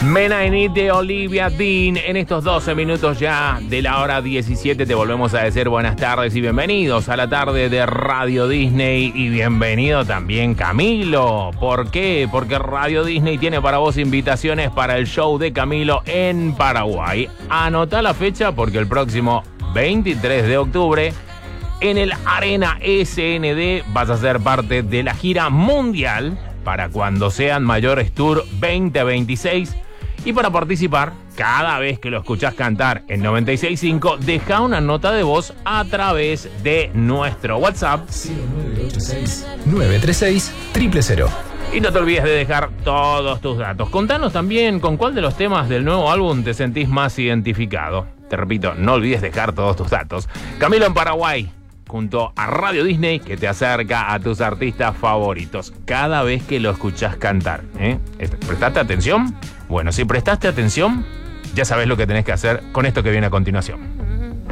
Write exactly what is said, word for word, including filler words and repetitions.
Men I Need de Olivia Dean. En estos doce minutos ya de la hora diecisiete te volvemos a decir buenas tardes y bienvenidos a la tarde de Radio Disney. Y bienvenido también Camilo. ¿Por qué? Porque Radio Disney tiene para vos invitaciones para el show de Camilo en Paraguay. Anotá la fecha porque el próximo veintitrés de octubre en el Arena S N D vas a ser parte de la gira mundial para Cuando Sean Mayores Tour veinte veintiséis. Y para participar, cada vez que lo escuchás cantar en noventa y seis punto cinco, deja una nota de voz a través de nuestro WhatsApp cero nueve ocho seis nueve tres seis cero cero cero. Y no te olvides de dejar todos tus datos. Contanos también con cuál de los temas del nuevo álbum te sentís más identificado. Te repito, no olvides dejar todos tus datos. Camilo en Paraguay, junto a Radio Disney, que te acerca a tus artistas favoritos cada vez que lo escuchás cantar, ¿eh? ¿Prestaste atención? Bueno, si prestaste atención, ya sabes lo que tenés que hacer con esto que viene a continuación.